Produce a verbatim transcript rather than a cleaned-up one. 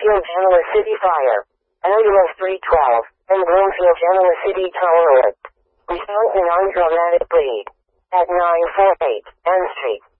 Bloomfield Genoa City Fire. Ambulance three twelve, and Bloomfield Genoa City Tower. We found an undramatic bleed. At nine forty-eight N Street.